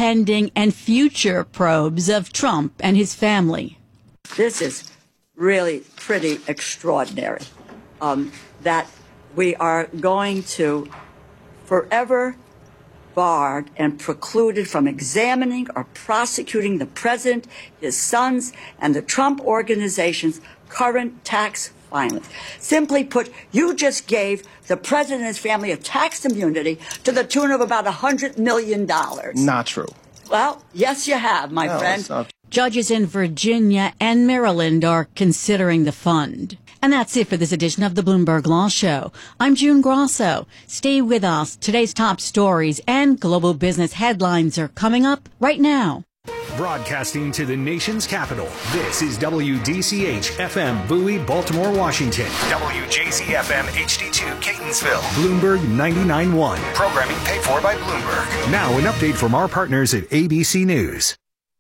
pending and future probes of Trump and his family. This is really pretty extraordinary, that we are going to forever barred and precluded from examining or prosecuting the president, his sons, and the Trump organization's current tax filings. Simply put, you just gave the president and his family a tax immunity to the tune of about $100 million. Not true. Well, yes, you have, my friend. It's not. Judges in Virginia and Maryland are considering the fund. And that's it for this edition of the Bloomberg Law Show. I'm June Grosso. Stay with us. Today's top stories and global business headlines are coming up right now. Broadcasting to the nation's capital, this is WDCH-FM Bowie, Baltimore, Washington. WJZ-FM HD2 Catonsville. Bloomberg 99.1. Programming paid for by Bloomberg. Now an update from our partners at ABC News.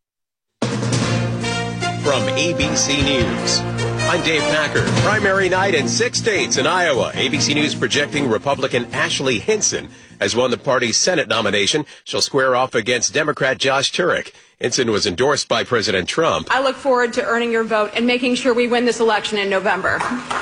From ABC News, I'm Dave Packer. Primary night in 6 states in Iowa. ABC News projecting Republican Ashley Hinson has won the party's Senate nomination. She'll square off against Democrat Josh Turek. Hinson was endorsed by President Trump. I look forward to earning your vote and making sure we win this election in November.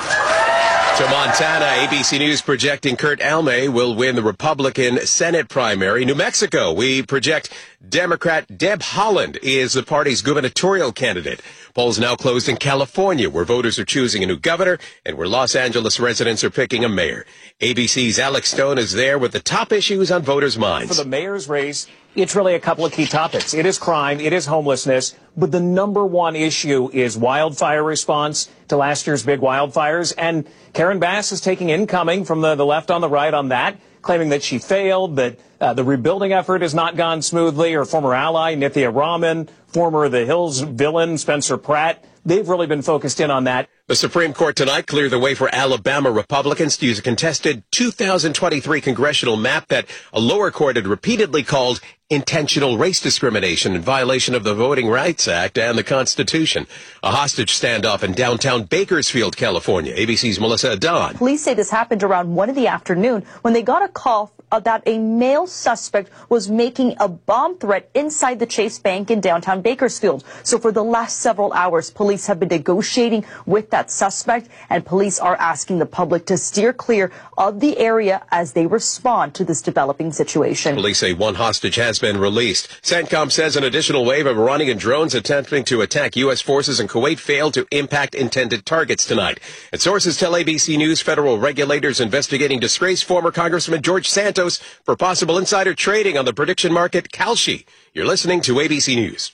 To Montana, ABC News projecting Kurt Almay will win the Republican Senate primary. New Mexico, we project Democrat Deb Haaland is the party's gubernatorial candidate. Polls now closed in California, where voters are choosing a new governor and where Los Angeles residents are picking a mayor. ABC's Alex Stone is there with the top issues on voters' minds. For the mayor's race, it's really a couple of key topics. It is crime, it is homelessness, but the number one issue is wildfire response to last year's big wildfires. And Karen Bass is taking incoming from the left on the right on that, claiming that she failed, that the rebuilding effort has not gone smoothly. Her former ally, Nithya Raman, former The Hills villain, Spencer Pratt, they've really been focused in on that. The Supreme Court tonight cleared the way for Alabama Republicans to use a contested 2023 congressional map that a lower court had repeatedly called intentional race discrimination in violation of the Voting Rights Act and the Constitution. A hostage standoff in downtown Bakersfield, California. ABC's Melissa Adon. Police say this happened around 1 p.m. when they got a call that a male suspect was making a bomb threat inside the Chase Bank in downtown Bakersfield. So for the last several hours, police have been negotiating with that suspect, and police are asking the public to steer clear of the area as they respond to this developing situation. Police say one hostage has been released. CENTCOM says an additional wave of Iranian drones attempting to attack U.S. forces in Kuwait failed to impact intended targets tonight. And sources tell ABC News federal regulators investigating disgraced former Congressman George Santos for possible insider trading on the prediction market Kalshi. You're listening to ABC News.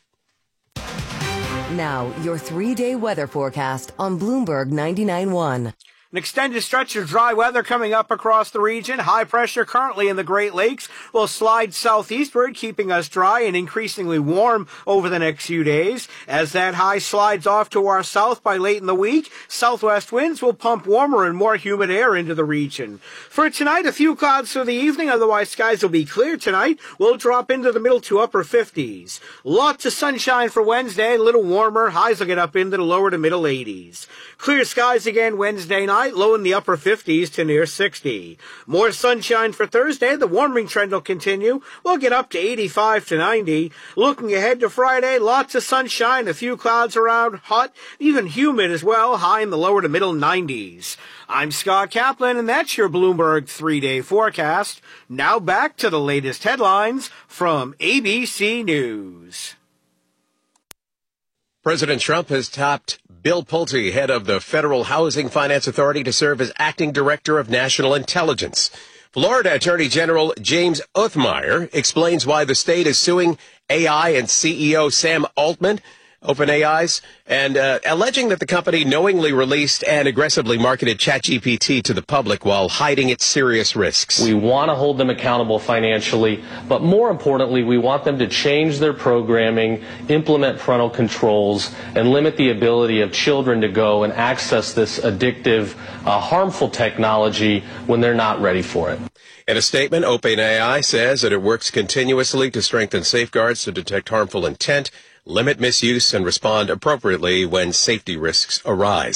Now, your 3-day weather forecast on Bloomberg 99.1. An extended stretch of dry weather coming up across the region. High pressure currently in the Great Lakes will slide southeastward, keeping us dry and increasingly warm over the next few days. As that high slides off to our south by late in the week, southwest winds will pump warmer and more humid air into the region. For tonight, a few clouds through the evening, otherwise skies will be clear tonight. We'll drop into the middle to upper 50s. Lots of sunshine for Wednesday, a little warmer. Highs will get up into the lower to middle 80s. Clear skies again Wednesday night, low in the upper 50s to near 60. More sunshine for Thursday. The warming trend will continue. We'll get up to 85 to 90. Looking ahead to Friday, lots of sunshine, a few clouds around, hot, even humid as well, high in the lower to middle 90s. I'm Scott Kaplan, and that's your Bloomberg 3-day forecast. Now back to the latest headlines from ABC News. President Trump has tapped Bill Pulte, head of the Federal Housing Finance Authority, to serve as acting director of national intelligence. Florida Attorney General James Othmeyer explains why the state is suing AI and CEO Sam Altman, OpenAI's, and alleging that the company knowingly released and aggressively marketed ChatGPT to the public while hiding its serious risks. We want to hold them accountable financially, but more importantly, we want them to change their programming, implement parental controls, and limit the ability of children to go and access this addictive, harmful technology when they're not ready for it. In a statement, OpenAI says that it works continuously to strengthen safeguards to detect harmful intent, limit misuse, and respond appropriately when safety risks arise.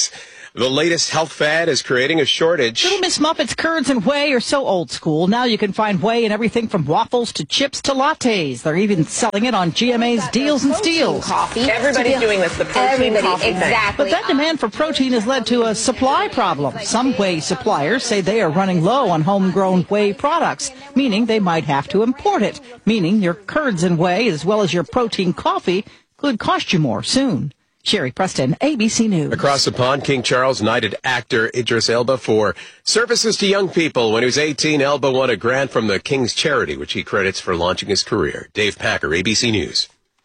The latest health fad is creating a shortage. Little Miss Muffet's curds and whey are so old school. Now you can find whey in everything from waffles to chips to lattes. They're even selling it on GMA's Deals and Steals. Coffee. Everybody's doing this, the protein coffee. Exactly. But that demand for protein has led to a supply problem. Some whey suppliers say they are running low on homegrown whey products, meaning they might have to import it, meaning your curds and whey, as well as your protein coffee, could cost you more soon. Sherry Preston, ABC News. Across the pond, King Charles knighted actor Idris Elba for services to young people. When he was 18, Elba won a grant from the King's Charity, which he credits for launching his career. Dave Packer, ABC News.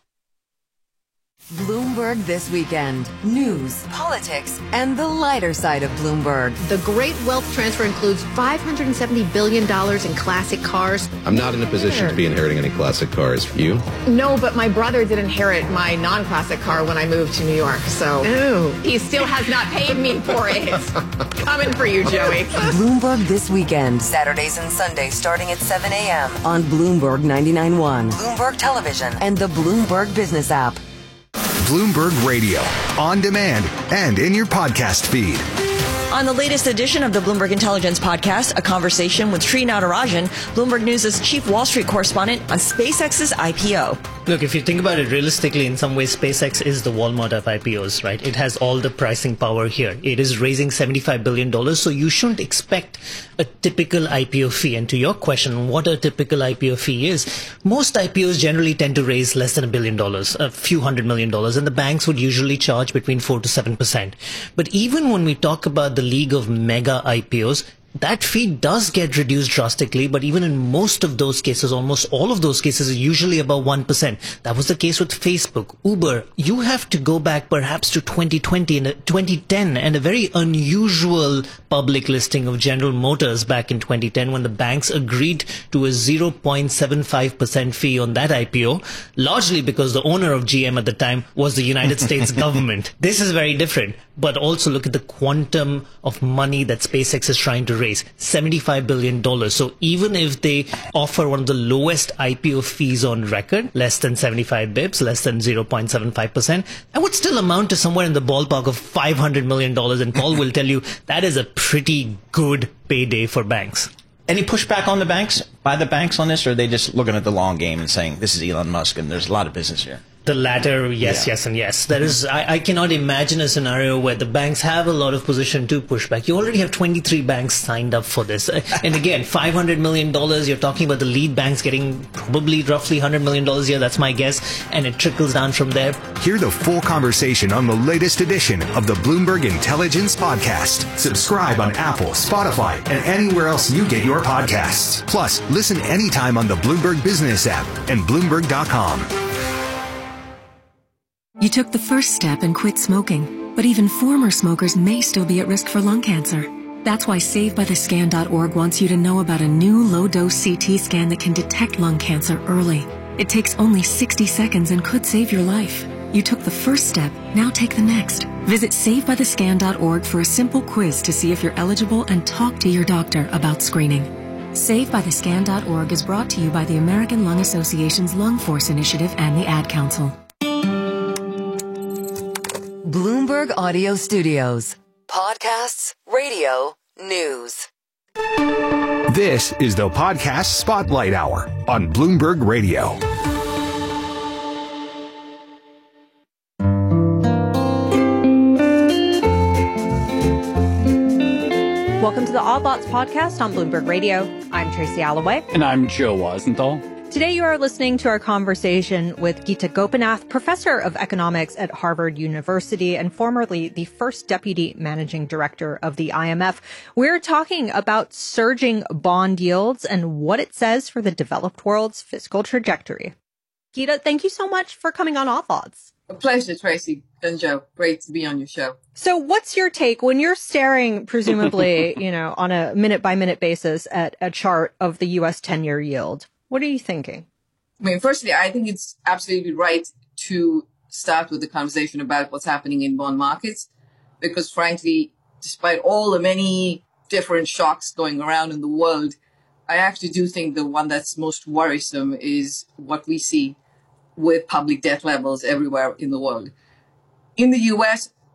Bloomberg This Weekend. News, politics, and the lighter side of Bloomberg. The great wealth transfer includes $570 billion in classic cars. I'm not in a position to be inheriting any classic cars. You? No, but my brother did inherit my non-classic car when I moved to New York, so he still has not paid me for it. Coming for you, Joey. Bloomberg This Weekend. Saturdays and Sundays starting at 7 a.m. on Bloomberg 99.1, Bloomberg Television, and the Bloomberg Business app. Bloomberg Radio, on demand and in your podcast feed. On the latest edition of the Bloomberg Intelligence Podcast, a conversation with Sri Natarajan, Bloomberg News' chief Wall Street correspondent, on SpaceX's IPO. Look, if you think about it realistically, in some ways, SpaceX is the Walmart of IPOs, right? It has all the pricing power here. It is raising $75 billion, so you shouldn't expect a typical IPO fee. And to your question, what a typical IPO fee is, most IPOs generally tend to raise less than $1 billion, a few $100 million, and the banks would usually charge between 4 to 7%. But even when we talk about the league of mega IPOs, that fee does get reduced drastically, but even in most of those cases, almost all of those cases, is usually about 1%. That was the case with Facebook, Uber. You have to go back perhaps to 2020 and 2010 and a very unusual public listing of General Motors back in 2010 when the banks agreed to a 0.75% fee on that IPO, largely because the owner of GM at the time was the United States government. This is very different, but also look at the quantum of money that SpaceX is trying to raise. $75 billion. So even if they offer one of the lowest IPO fees on record, less than 75 bips, less than 0.75%, that would still amount to somewhere in the ballpark of $500 million. And Paul will tell you that is a pretty good payday for banks. Any pushback on the banks, by the banks on this, or are they just looking at the long game and saying, this is Elon Musk and there's a lot of business here? The latter, yes, and yes. There is, I cannot imagine a scenario where the banks have a lot of position to push back. You already have 23 banks signed up for this. And again, $500 million, you're talking about the lead banks getting probably roughly $100 million a year, that's my guess, and it trickles down from there. Hear the full conversation on the latest edition of the Bloomberg Intelligence Podcast. Subscribe on Apple, Spotify, and anywhere else you get your podcasts. Plus, listen anytime on the Bloomberg Business app and Bloomberg.com. You took the first step and quit smoking, but even former smokers may still be at risk for lung cancer. That's why SaveByTheScan.org wants you to know about a new low-dose CT scan that can detect lung cancer early. It takes only 60 seconds and could save your life. You took the first step, now take the next. Visit SaveByTheScan.org for a simple quiz to see if you're eligible and talk to your doctor about screening. SaveByTheScan.org is brought to you by the American Lung Association's Lung Force Initiative and the Ad Council. Bloomberg Audio Studios. Podcasts, radio, news. This is the Podcast Spotlight Hour on Bloomberg Radio. Welcome to the Odd Lots podcast on Bloomberg Radio. I'm Tracy Alloway. And I'm Joe Wasenthal. Today you are listening to our conversation with Geeta Gopinath, professor of economics at Harvard University and formerly the first deputy managing director of the IMF. We're talking about surging bond yields and what it says for the developed world's fiscal trajectory. Geeta, thank you so much for coming on Odd Lots. A pleasure, Tracy and Joe. Great to be on your show. So what's your take when you're staring, presumably, on a minute-by-minute basis at a chart of the U.S. 10-year yield? What are you thinking? I mean, firstly, I think it's absolutely right to start with the conversation about what's happening in bond markets, because frankly, despite all the many different shocks going around in the world, I actually do think the one that's most worrisome is what we see with public debt levels everywhere in the world. In the US,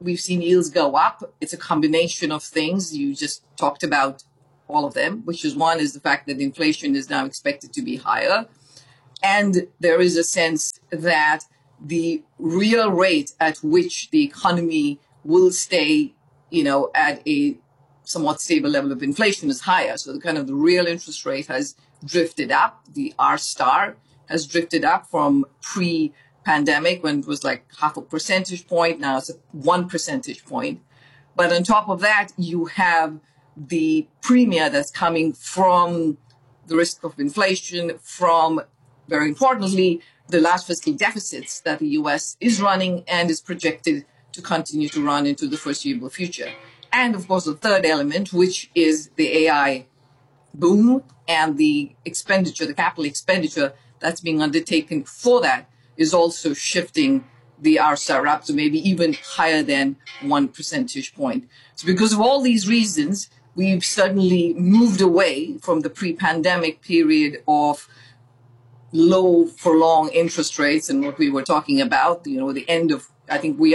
we've seen yields go up. It's a combination of things. You just talked about all of them, which is one is the fact that inflation is now expected to be higher. And there is a sense that the real rate at which the economy will stay, at a somewhat stable level of inflation is higher. So the real interest rate has drifted up. The R star has drifted up from pre-pandemic when it was like 0.5 percentage point. Now it's 1 percentage point. But on top of that, you have the premium that's coming from the risk of inflation, from, very importantly, the large fiscal deficits that the U.S. is running and is projected to continue to run into the foreseeable future. And, of course, the third element, which is the AI boom and the expenditure, the capital expenditure that's being undertaken for that is also shifting the R star up to maybe even higher than 1 percentage point. So because of all these reasons, we've suddenly moved away from the pre-pandemic period of low for long interest rates and what we were talking about, the end of, I think we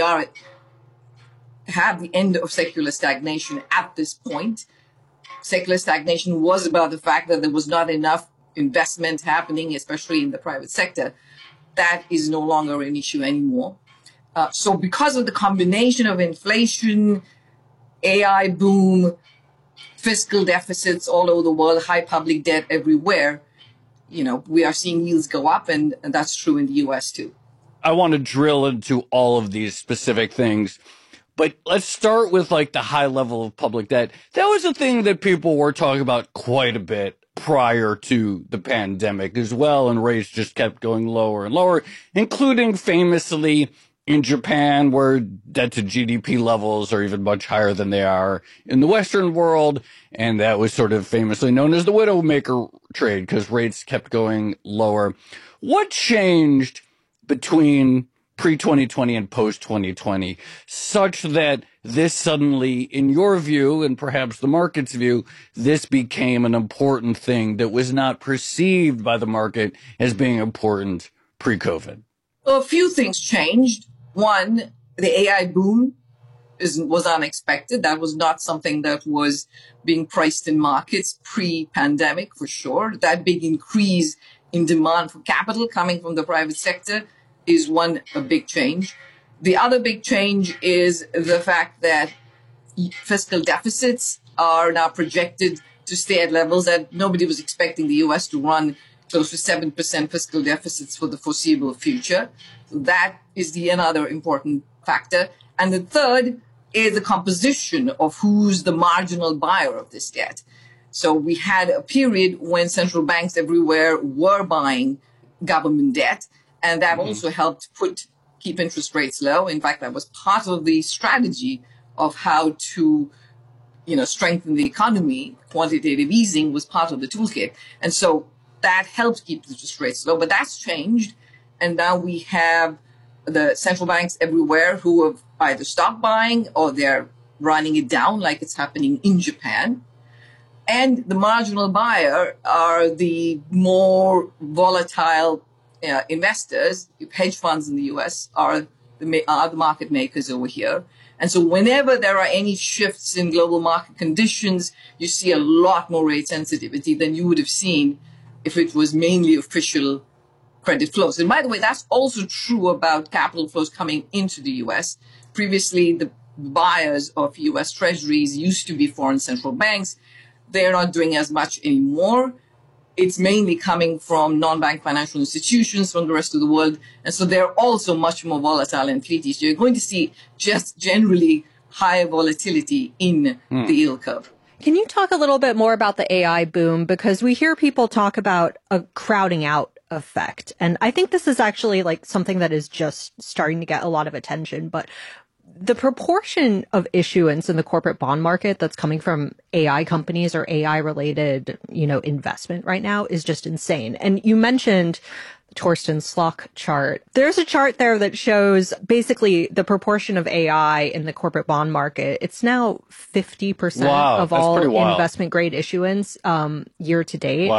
have the end of secular stagnation at this point. Secular stagnation was about the fact that there was not enough investment happening, especially in the private sector. That is no longer an issue anymore. So because of the combination of inflation, AI boom, fiscal deficits all over the world, high public debt everywhere, we are seeing yields go up, and that's true in the U.S. too. I want to drill into all of these specific things, but let's start with the high level of public debt. That was a thing that people were talking about quite a bit prior to the pandemic as well, and rates just kept going lower and lower, including famously in Japan, where debt to GDP levels are even much higher than they are in the Western world. And that was sort of famously known as the widowmaker trade because rates kept going lower. What changed between pre-2020 and post-2020 such that this suddenly, in your view, and perhaps the market's view, this became an important thing that was not perceived by the market as being important pre-COVID? Well, a few things changed. One, the AI boom was unexpected. That was not something that was being priced in markets pre-pandemic, for sure. That big increase in demand for capital coming from the private sector is a big change. The other big change is the fact that fiscal deficits are now projected to stay at levels that nobody was expecting the U.S. to run close to 7% fiscal deficits for the foreseeable future. So that is another important factor. And the third is the composition of who's the marginal buyer of this debt. So we had a period when central banks everywhere were buying government debt, and that also helped keep interest rates low. In fact, that was part of the strategy of how to, strengthen the economy. Quantitative easing was part of the toolkit. And so that helped keep interest rates low, but that's changed. And now we have the central banks everywhere who have either stopped buying or they're running it down like it's happening in Japan. And the marginal buyer are the more volatile investors. Hedge funds in the U.S. are the market makers over here. And so whenever there are any shifts in global market conditions, you see a lot more rate sensitivity than you would have seen if it was mainly official credit flows. And by the way, that's also true about capital flows coming into the U.S. Previously, the buyers of U.S. treasuries used to be foreign central banks. They're not doing as much anymore. It's mainly coming from non-bank financial institutions from the rest of the world. And so they're also much more volatile and fleety. So you're going to see just generally higher volatility in the yield curve. Can you talk a little bit more about the AI boom? Because we hear people talk about a crowding out effect. And I think this is actually something that is just starting to get a lot of attention. But the proportion of issuance in the corporate bond market that's coming from AI companies or AI related, investment right now is just insane. And you mentioned Torsten Slok chart. There's a chart there that shows basically the proportion of AI in the corporate bond market. It's now 50% of all investment grade issuance year to date. Wow.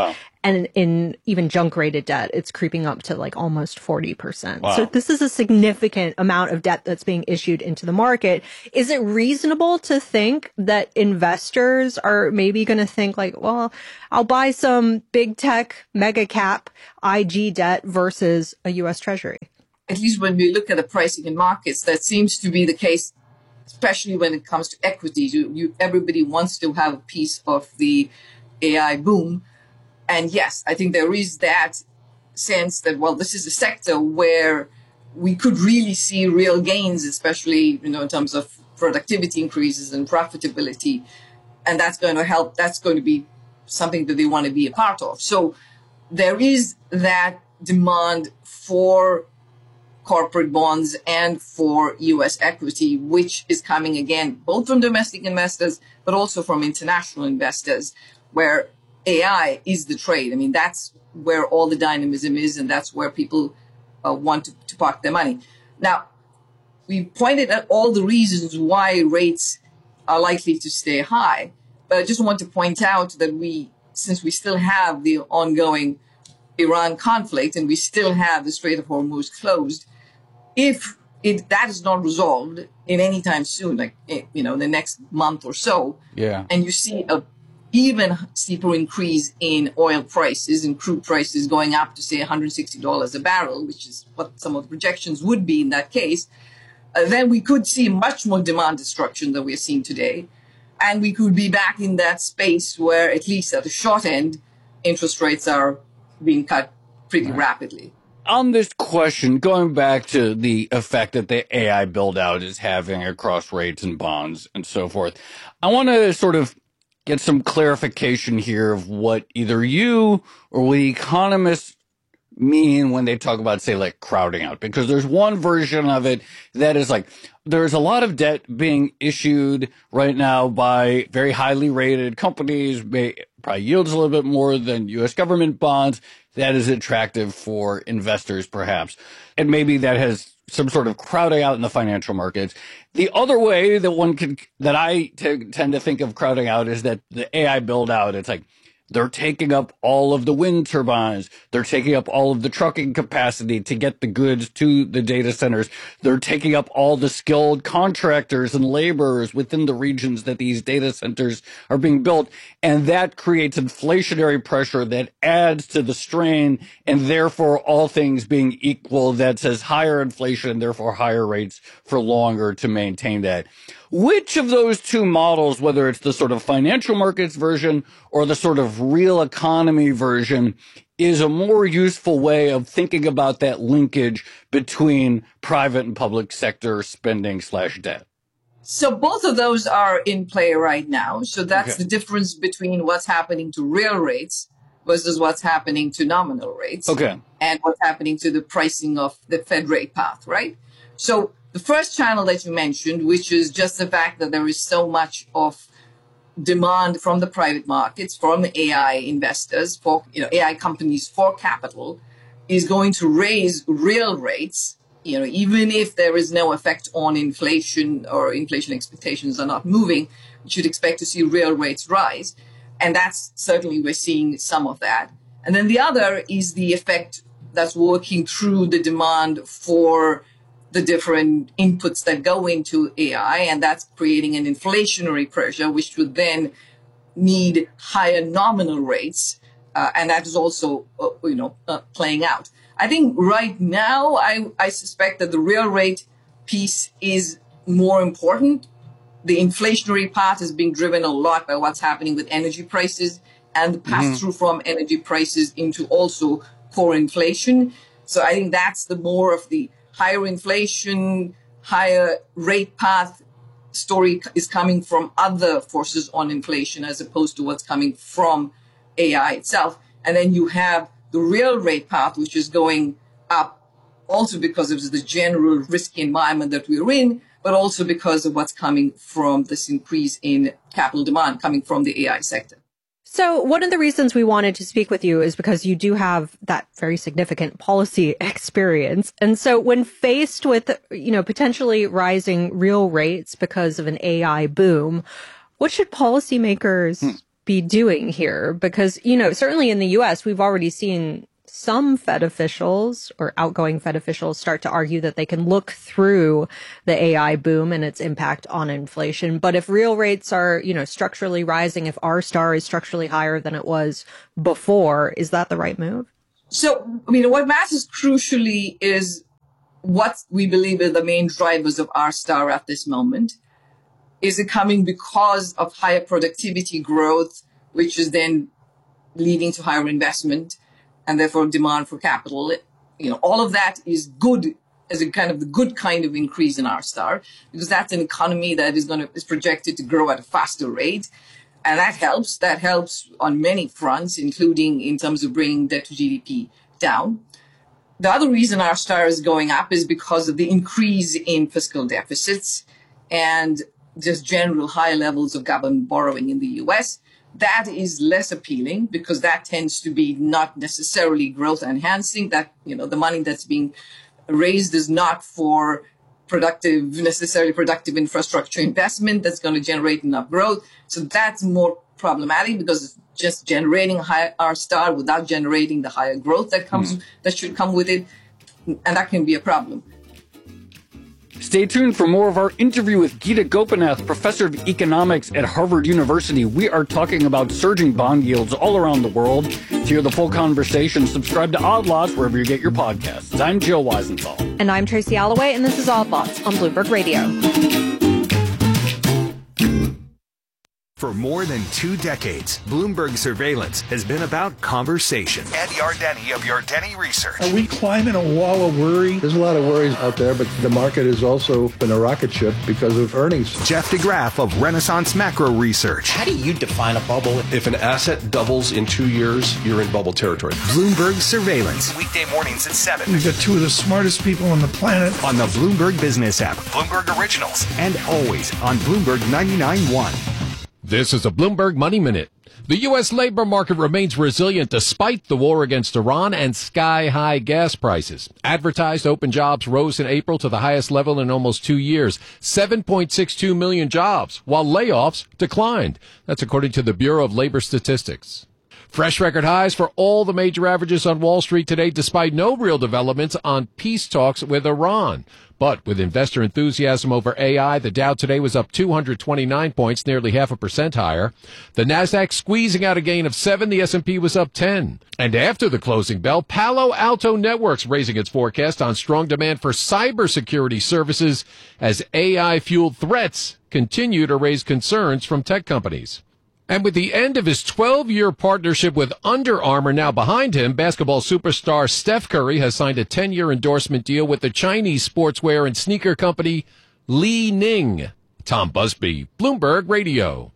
And in even junk rated debt, it's creeping up to like almost 40%. Wow. So this is a significant amount of debt that's being issued into the market. Is it reasonable to think that investors are maybe going to think like, well, I'll buy some big tech, mega cap IG debt versus a U.S. Treasury? At least when we look at the pricing in markets, that seems to be the case, especially when it comes to equities. Everybody wants to have a piece of the AI boom. And yes, I think there is that sense that, well, this is a sector where we could really see real gains, especially, in terms of productivity increases and profitability. And that's going to help. That's going to be something that they want to be a part of. So there is that demand for corporate bonds and for U.S. equity, which is coming again, both from domestic investors, but also from international investors, where AI is the trade. I mean, that's where all the dynamism is, and that's where people want to park their money. Now, we pointed at all the reasons why rates are likely to stay high, but I just want to point out that since we still have the ongoing Iran conflict and we still have the Strait of Hormuz closed, if that is not resolved in any time soon, like, in the next month or so, and you see a even steeper increase in oil prices and crude prices going up to, say, $160 a barrel, which is what some of the projections would be in that case, then we could see much more demand destruction than we're seeing today. And we could be back in that space where, at least at the short end, interest rates are being cut pretty rapidly. On this question, going back to the effect that the AI build-out is having across rates and bonds and so forth, I want to sort of get some clarification here of what either you or what economists mean when they talk about, say, like crowding out. Because there's one version of it that is like, there's a lot of debt being issued right now by very highly rated companies, probably yields a little bit more than U.S. government bonds. That is attractive for investors, perhaps. And maybe that has some sort of crowding out in the financial markets. The other way that I tend to think of crowding out is that the AI build out, it's like they're taking up all of the wind turbines. They're taking up all of the trucking capacity to get the goods to the data centers. They're taking up all the skilled contractors and laborers within the regions that these data centers are being built. And that creates inflationary pressure that adds to the strain. And therefore, all things being equal, that says higher inflation and therefore higher rates for longer to maintain that. Which of those two models, whether it's the sort of financial markets version or the sort of real economy version, is a more useful way of thinking about that linkage between private and public sector spending / debt? So both of those are in play right now. So that's the difference between what's happening to real rates versus what's happening to nominal rates. And what's happening to the pricing of the Fed rate path, right? So the first channel that you mentioned, which is just the fact that there is so much of demand from the private markets, from the AI investors, for AI companies for capital, is going to raise real rates, even if there is no effect on inflation or inflation expectations are not moving, you should expect to see real rates rise. And that's certainly, we're seeing some of that. And then the other is the effect that's working through the demand for the different inputs that go into AI, and that's creating an inflationary pressure, which would then need higher nominal rates, and that is also, playing out. I think right now, I suspect that the real rate piece is more important. The inflationary part is being driven a lot by what's happening with energy prices and the pass-through from energy prices into also core inflation. So I think that's the more of the higher inflation, higher rate path story is coming from other forces on inflation as opposed to what's coming from AI itself. And then you have the real rate path, which is going up also because of the general risky environment that we're in, but also because of what's coming from this increase in capital demand coming from the AI sector. So one of the reasons we wanted to speak with you is because you do have that very significant policy experience. And so when faced with, potentially rising real rates because of an AI boom, what should policymakers be doing here? Because, certainly in the U.S., we've already seen some Fed officials or outgoing Fed officials start to argue that they can look through the AI boom and its impact on inflation. But if real rates are, structurally rising, if R-star is structurally higher than it was before, is that the right move? So, what matters crucially is what we believe are the main drivers of R-star at this moment. Is it coming because of higher productivity growth, which is then leading to higher investment and therefore demand for capital? All of that is good as a kind of the good kind of increase in R-star, because that's an economy that is projected to grow at a faster rate. And that helps. That helps on many fronts, including in terms of bringing debt to GDP down. The other reason R-star is going up is because of the increase in fiscal deficits and just general high levels of government borrowing in the U.S. That is less appealing because that tends to be not necessarily growth enhancing. That, the money that's being raised is not for necessarily productive infrastructure investment that's going to generate enough growth. So that's more problematic because it's just generating high R-star without generating the higher growth that should come with it. And that can be a problem. Stay tuned for more of our interview with Geeta Gopinath, professor of economics at Harvard University. We are talking about surging bond yields all around the world. To hear the full conversation, subscribe to Odd Lots wherever you get your podcasts. I'm Jill Weisenthal. And I'm Tracy Alloway, and this is Odd Lots on Bloomberg Radio. For more than 2 decades, Bloomberg Surveillance has been about conversation. Ed Yardeni of Yardeni Research. Are we climbing a wall of worry? There's a lot of worries out there, but the market has also been a rocket ship because of earnings. Jeff DeGraff of Renaissance Macro Research. How do you define a bubble? If an asset doubles in 2 years, you're in bubble territory. Bloomberg Surveillance. Weekday mornings at 7. We've got 2 of the smartest people on the planet. On the Bloomberg Business app, Bloomberg Originals, and always on Bloomberg 99.1. This is a Bloomberg Money Minute. The U.S. labor market remains resilient despite the war against Iran and sky-high gas prices. Advertised open jobs rose in April to the highest level in almost 2 years, 7.62 million jobs, while layoffs declined. That's according to the Bureau of Labor Statistics. Fresh record highs for all the major averages on Wall Street today, despite no real developments on peace talks with Iran. But with investor enthusiasm over AI, the Dow today was up 229 points, nearly 0.5% higher. The Nasdaq squeezing out a gain of 7. The S&P was up 10. And after the closing bell, Palo Alto Networks raising its forecast on strong demand for cybersecurity services as AI-fueled threats continue to raise concerns from tech companies. And with the end of his 12-year partnership with Under Armour now behind him, basketball superstar Steph Curry has signed a 10-year endorsement deal with the Chinese sportswear and sneaker company Li Ning. Tom Busby, Bloomberg Radio.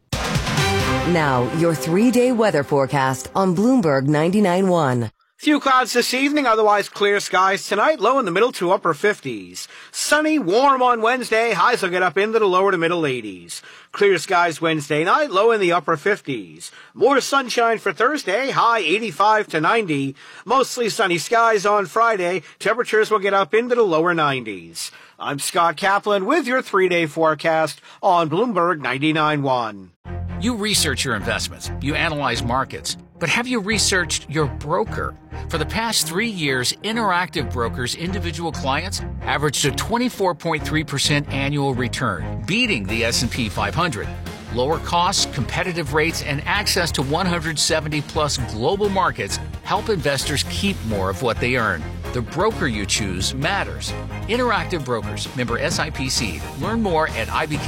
Now, your 3-day weather forecast on Bloomberg 99.1. Few clouds this evening, otherwise clear skies tonight, low in the middle to upper 50s. Sunny, warm on Wednesday, highs will get up into the lower to middle 80s. Clear skies Wednesday night, low in the upper 50s. More sunshine for Thursday, high 85 to 90. Mostly sunny skies on Friday, temperatures will get up into the lower 90s. I'm Scott Kaplan with your 3-day forecast on Bloomberg 99.1. You research your investments, you analyze markets, but have you researched your broker? For the past 3 years, Interactive Brokers' individual clients averaged a 24.3% annual return, beating the S&P 500. Lower costs, competitive rates, and access to 170-plus global markets help investors keep more of what they earn. The broker you choose matters. Interactive Brokers, member SIPC. Learn more at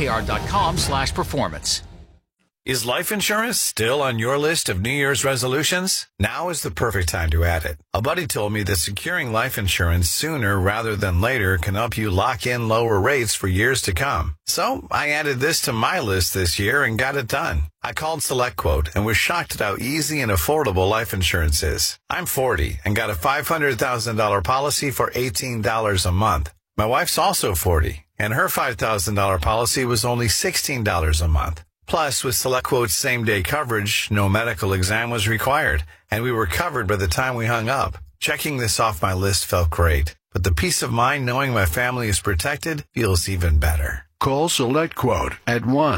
ibkr.com/performance. Is life insurance still on your list of New Year's resolutions? Now is the perfect time to add it. A buddy told me that securing life insurance sooner rather than later can help you lock in lower rates for years to come. So I added this to my list this year and got it done. I called SelectQuote and was shocked at how easy and affordable life insurance is. I'm 40 and got a $500,000 policy for $18 a month. My wife's also 40 and her $5,000 policy was only $16 a month. Plus, with SelectQuote's same-day coverage, no medical exam was required, and we were covered by the time we hung up. Checking this off my list felt great, but the peace of mind knowing my family is protected feels even better. Call SelectQuote at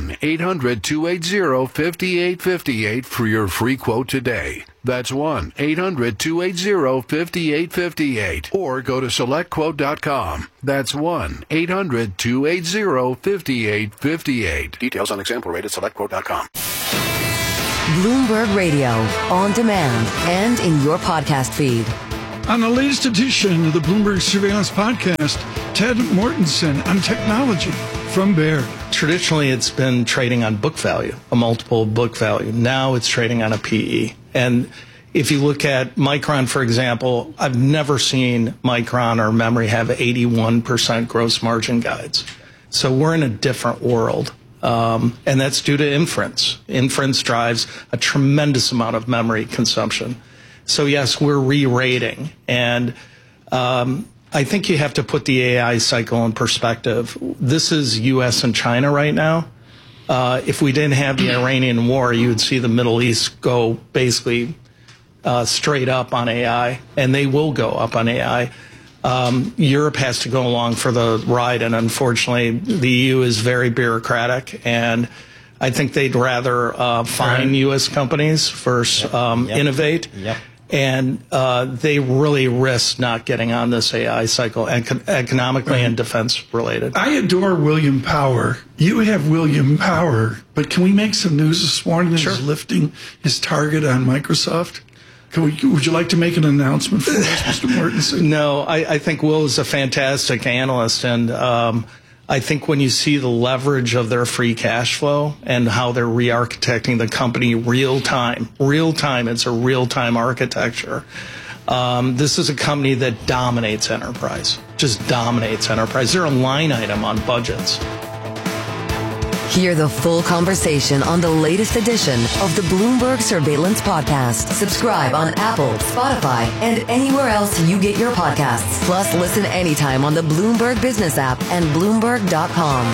1-800-280-5858 for your free quote today. That's 1-800-280-5858. Or go to SelectQuote.com. That's 1-800-280-5858. Details on example rate at SelectQuote.com. Bloomberg Radio, on demand and in your podcast feed. On the latest edition of the Bloomberg Surveillance Podcast, Ted Mortensen on technology from Baird. Traditionally, it's been trading on book value, a multiple book value. Now it's trading on a PE. And if you look at Micron, for example, I've never seen Micron or memory have 81% gross margin guides. So we're in a different world. And that's due to inference. Inference drives a tremendous amount of memory consumption. So yes, we're re-rating. And I think you have to put the AI cycle in perspective. This is U.S. and China right now. If we didn't have the Iranian war, you would see the Middle East go basically straight up on AI, and they will go up on AI. Europe has to go along for the ride, and unfortunately, the EU is very bureaucratic, and I think they'd rather fine U.S. companies versus innovate. Yep. And they really risk not getting on this AI cycle economically and defense related. I adore William Power. You have William Power, but can we make some news this morning that he's lifting his target on Microsoft? Would you like to make an announcement for us, Mr. Mortensen? No, I think Will is a fantastic analyst, and I think when you see the leverage of their free cash flow and how they're re-architecting the company real time, it's a real-time architecture. This is a company that dominates enterprise, just dominates enterprise. They're a line item on budgets. Hear the full conversation on the latest edition of the Bloomberg Surveillance Podcast. Subscribe on Apple, Spotify, and anywhere else you get your podcasts. Plus, listen anytime on the Bloomberg Business app and Bloomberg.com.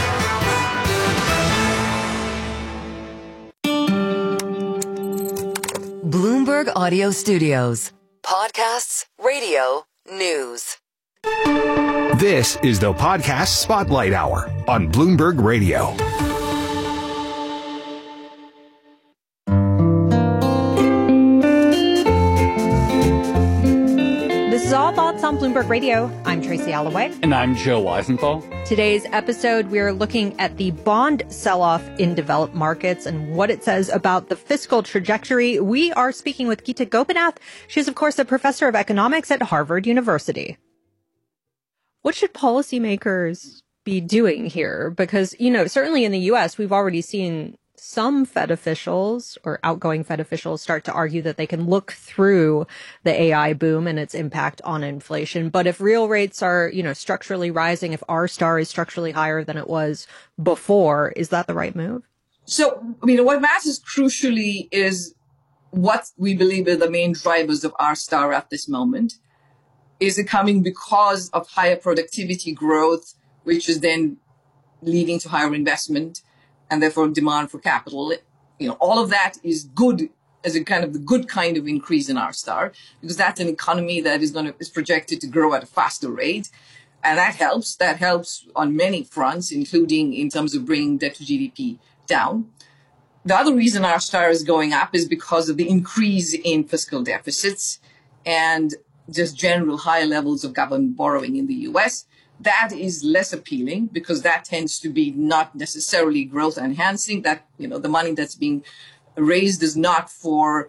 Bloomberg Audio Studios. Podcasts, radio, news. This is the Podcast Spotlight Hour on Bloomberg Radio. This is All Thoughts on Bloomberg Radio. I'm Tracy Alloway. And I'm Joe Weisenthal. Today's episode, we're looking at the bond sell-off in developed markets and what it says about the fiscal trajectory. We are speaking with Geeta Gopinath. She's, of course, a professor of economics at Harvard University. What should policymakers be doing here? Because, certainly in the U.S., we've already seen some Fed officials or outgoing Fed officials start to argue that they can look through the AI boom and its impact on inflation. But if real rates are, structurally rising, if R-star is structurally higher than it was before, is that the right move? So, what matters crucially is what we believe are the main drivers of R-star at this moment. Is it coming because of higher productivity growth, which is then leading to higher investment and therefore demand for capital? All of that is good as a kind of the good kind of increase in R-star, because that's an economy that is projected to grow at a faster rate. And that helps. That helps on many fronts, including in terms of bringing debt to GDP down. The other reason R-star is going up is because of the increase in fiscal deficits and just general high levels of government borrowing in the U.S. That is less appealing because that tends to be not necessarily growth enhancing. That, the money that's being raised is not for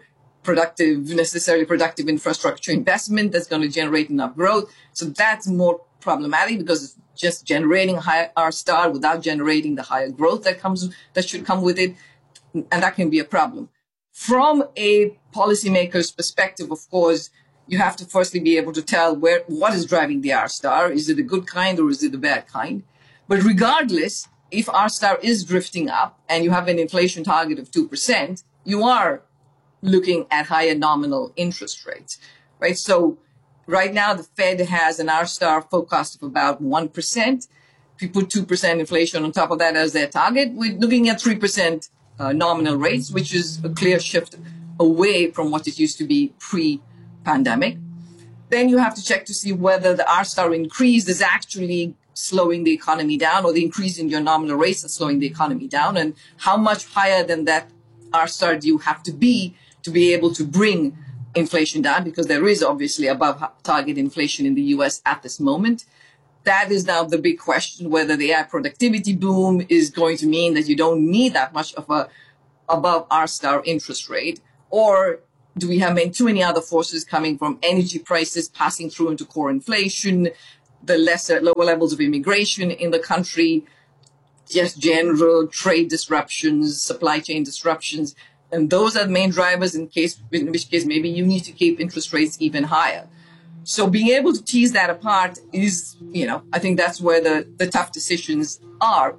necessarily productive infrastructure investment that's going to generate enough growth. So that's more problematic because it's just generating higher R-star without generating the higher growth that should come with it. And that can be a problem. From a policymaker's perspective, of course, you have to firstly be able to tell what is driving the R-star. Is it a good kind or is it a bad kind? But regardless, if R-star is drifting up and you have an inflation target of 2%, you are looking at higher nominal interest rates, right? So right now, the Fed has an R-star forecast of about 1%. If you put 2% inflation on top of that as their target, we're looking at 3% nominal rates, which is a clear shift away from what it used to be pre-pandemic. Then you have to check to see whether the R-star increase is actually slowing the economy down, or the increase in your nominal rates are slowing the economy down, and how much higher than that R-star do you have to be able to bring inflation down, because there is obviously above target inflation in the US at this moment. That is now the big question, whether the AI productivity boom is going to mean that you don't need that much of a above R-star interest rate, or do we have too many other forces coming from energy prices passing through into core inflation, the lower levels of immigration in the country, just general trade disruptions, supply chain disruptions. And those are the main drivers in which case maybe you need to keep interest rates even higher. So being able to tease that apart is, I think that's where the tough decisions are.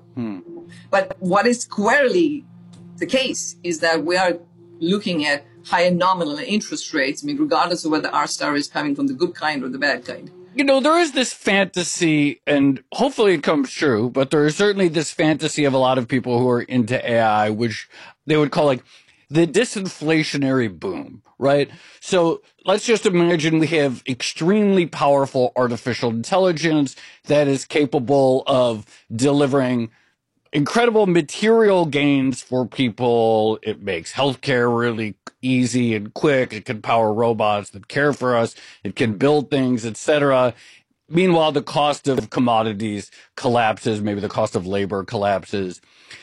But what is squarely the case is that we are looking at higher nominal interest rates, regardless of whether R-star is coming from the good kind or the bad kind. There is this fantasy, and hopefully it comes true, but there is certainly this fantasy of a lot of people who are into AI, which they would call the disinflationary boom, right? So let's just imagine we have extremely powerful artificial intelligence that is capable of delivering incredible material gains for people. It makes healthcare really easy and quick. It can power robots that care for us. It can build things, etc. Meanwhile, the cost of commodities collapses. Maybe the cost of labor collapses.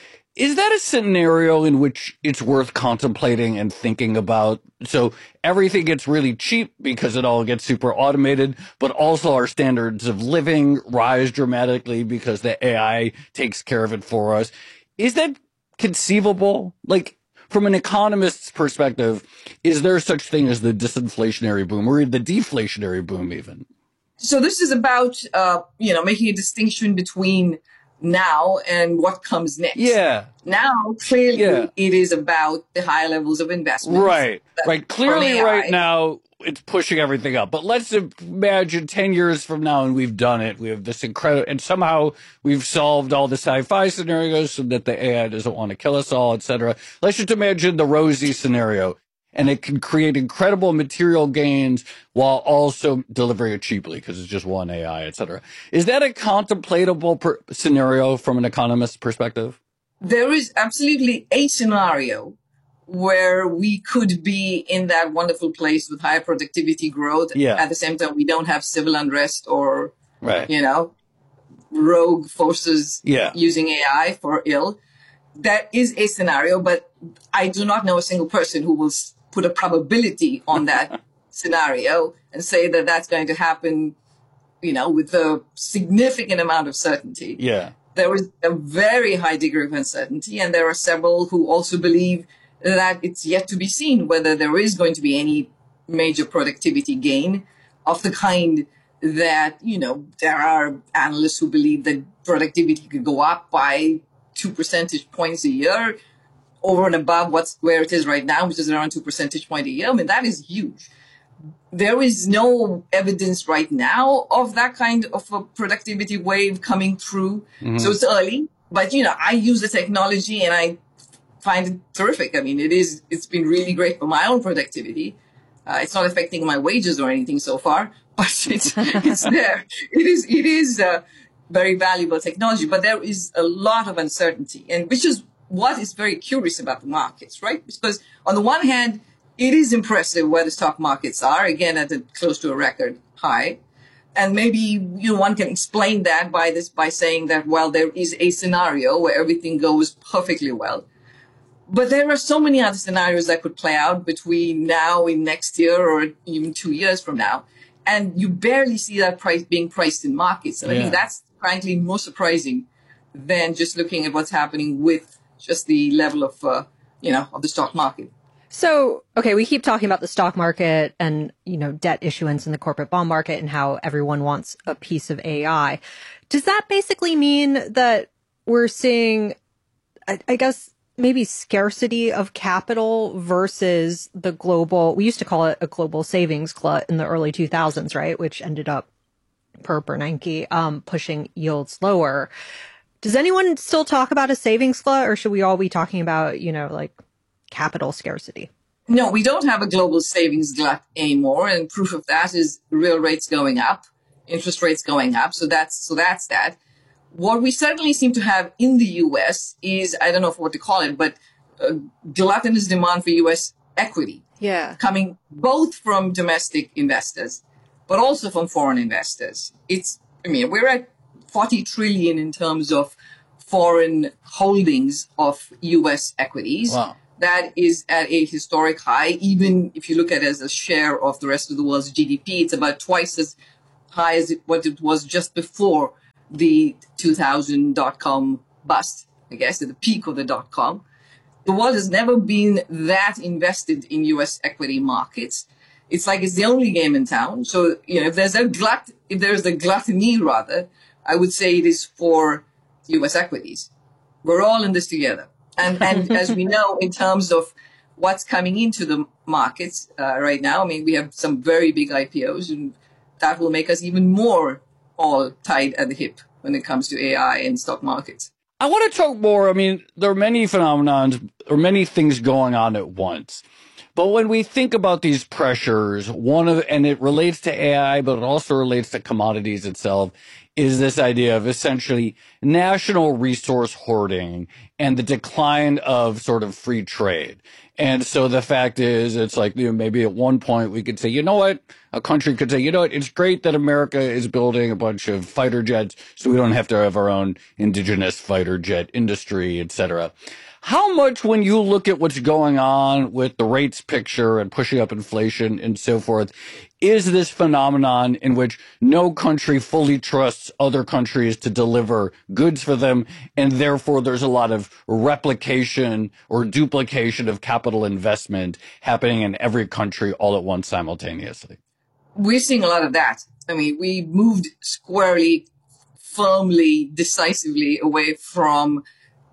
Is that a scenario in which it's worth contemplating and thinking about? So everything gets really cheap because it all gets super automated, but also our standards of living rise dramatically because the AI takes care of it for us. Is that conceivable? From an economist's perspective, is there such thing as the disinflationary boom or the deflationary boom even? So this is about, making a distinction between now and what comes next. Yeah. Now, clearly, it is about the higher levels of investment. Right. Clearly, right now, it's pushing everything up. But let's imagine 10 years from now, and we've done it. We have this incredible, and somehow we've solved all the sci-fi scenarios so that the AI doesn't want to kill us all, etc. Let's just imagine the rosy scenario. And it can create incredible material gains while also delivering it cheaply because it's just one AI, et cetera. Is that a contemplatable scenario from an economist's perspective? There is absolutely a scenario where we could be in that wonderful place with higher productivity growth. Yeah. At the same time, we don't have civil unrest or, right. Rogue forces yeah. using AI for ill. That is a scenario, but I do not know a single person who will put a probability on that scenario and say that that's going to happen, with a significant amount of certainty. Yeah. There is a very high degree of uncertainty, and there are several who also believe that it's yet to be seen whether there is going to be any major productivity gain of the kind that, there are analysts who believe that productivity could go up by 2 percentage points a year over and above where it is right now, which is around 2 percentage points a year. That is huge. There is no evidence right now of that kind of a productivity wave coming through. Mm-hmm. So it's early, but I use the technology and I find it terrific. It's been really great for my own productivity. It's not affecting my wages or anything so far, but it's there. It is very valuable technology, but there is a lot of uncertainty, and which is what is very curious about the markets, right? Because on the one hand, it is impressive where the stock markets are, again, close to a record high. And maybe, one can explain that by saying that, well, there is a scenario where everything goes perfectly well. But there are so many other scenarios that could play out between now and next year or even 2 years from now. And you barely see that price being priced in markets. And I think that's frankly more surprising than just looking at what's happening with just the level of, of the stock market. So, okay, we keep talking about the stock market and, debt issuance in the corporate bond market and how everyone wants a piece of AI. Does that basically mean that we're seeing, I guess, maybe scarcity of capital versus the global, we used to call it a global savings glut in the early 2000s, right? Which ended up, per Bernanke, pushing yields lower. Does anyone still talk about a savings glut, or should we all be talking about, capital scarcity? No, we don't have a global savings glut anymore. And proof of that is real rates going up. interest rates going up. So that's that. What we certainly seem to have in the U.S. is, I don't know what to call it, but gluttonous demand for U.S. equity. Yeah. Coming both from domestic investors, but also from foreign investors. We're at 40 trillion in terms of foreign holdings of U.S. equities. Wow. That is at a historic high. Even if you look at it as a share of the rest of the world's GDP, it's about twice as high as what it was just before the 2000 dot-com bust, I guess, at the peak of the dot-com. The world has never been that invested in U.S. equity markets. It's like it's the only game in town. So, if there's a gluttony, rather, I would say it is for U.S. equities. We're all in this together. And as we know, in terms of what's coming into the markets right now, we have some very big IPOs, and that will make us even more all tied at the hip when it comes to AI and stock markets. I want to talk more. There are many phenomenons or many things going on at once. But when we think about these pressures, and it relates to AI, but it also relates to commodities itself, is this idea of essentially national resource hoarding and the decline of sort of free trade. And so the fact is, it's like, maybe at one point we could say, a country could say, it's great that America is building a bunch of fighter jets so we don't have to have our own indigenous fighter jet industry, et cetera. How much, when you look at what's going on with the rates picture and pushing up inflation and so forth, is this phenomenon in which no country fully trusts other countries to deliver goods for them, and therefore there's a lot of replication or duplication of capital investment happening in every country all at once simultaneously? We're seeing a lot of that. We moved squarely, firmly, decisively away from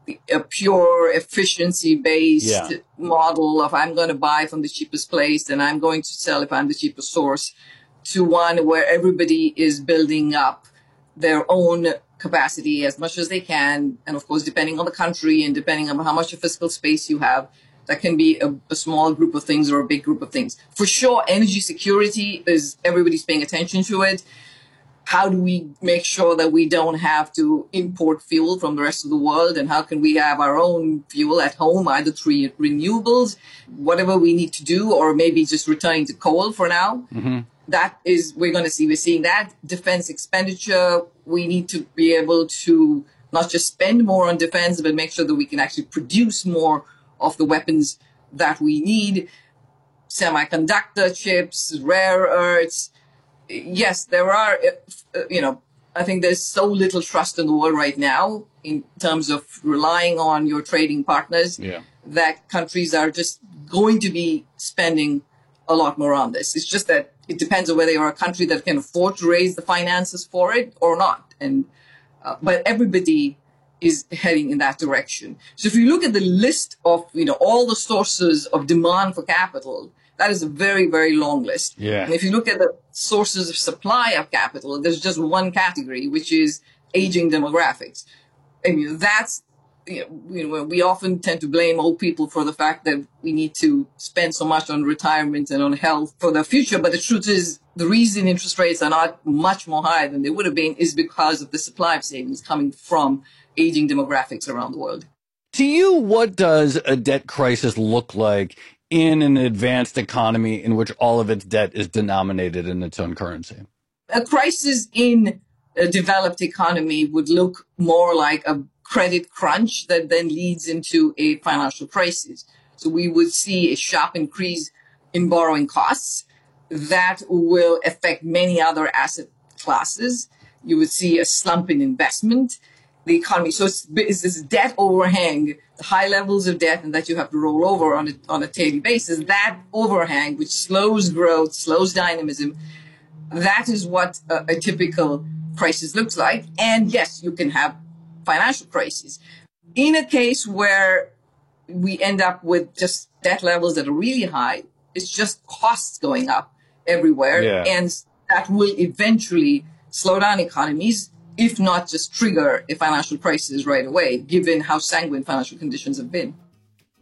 a pure efficiency-based model of I'm going to buy from the cheapest place and I'm going to sell if I'm the cheapest source, to one where everybody is building up their own capacity as much as they can. And of course, depending on the country and depending on how much of physical space you have, that can be a small group of things or a big group of things. For sure, energy security is everybody's paying attention to it. How do we make sure that we don't have to import fuel from the rest of the world? And how can we have our own fuel at home, either through renewables, whatever we need to do, or maybe just returning to coal for now? Mm-hmm. We're seeing that. Defense expenditure, we need to be able to not just spend more on defense, but make sure that we can actually produce more of the weapons that we need. Semiconductor chips, rare earths. Yes, there are, I think there's so little trust in the world right now in terms of relying on your trading partners that countries are just going to be spending a lot more on this. It's just that it depends on whether you're a country that can afford to raise the finances for it or not. But everybody is heading in that direction. So if you look at the list of, all the sources of demand for capital, that is a very, very long list. Yeah. And if you look at the sources of supply of capital, there's just one category, which is aging demographics. And we often tend to blame old people for the fact that we need to spend so much on retirement and on health for the future. But the truth is, the reason interest rates are not much more higher than they would have been is because of the supply of savings coming from aging demographics around the world. To you, what does a debt crisis look like in an advanced economy in which all of its debt is denominated in its own currency? A crisis in a developed economy would look more like a credit crunch that then leads into a financial crisis. So we would see a sharp increase in borrowing costs that will affect many other asset classes. You would see a slump in investment. The economy. So it's this debt overhang, the high levels of debt, and that you have to roll over on a daily basis. That overhang, which slows growth, slows dynamism, that is what a typical crisis looks like. And yes, you can have financial crises. In a case where we end up with just debt levels that are really high, it's just costs going up everywhere, and that will eventually slow down economies, if not just trigger a financial crisis right away, given how sanguine financial conditions have been.